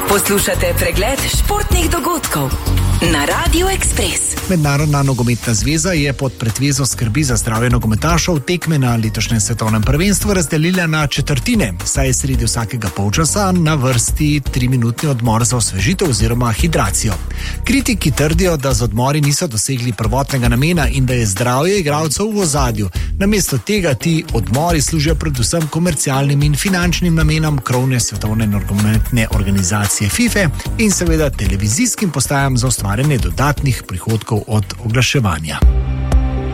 Poslušate pregled športnih dogodkov na Radio Express. Mednarodna nogometna zveza je pod pretvezo skrbi za zdravje nogometašev tekme na letošnjem svetovnem prvenstvu razdelila na četrtine, saj je sredi vsakega polčasa na vrsti 3-minutni odmor za osvežitev oziroma hidracijo. Kritiki trdijo, da z odmori niso dosegli prvotnega namena in da je zdravje igralcev v ozadju. Namesto tega ti odmori služijo predvsem komercialnim in finančnim namenom krovne svetovne nogometne organizacije FIFA in seveda televizijskim postajam za ustvarjanje dodatnih prihodkov od oglaševanja.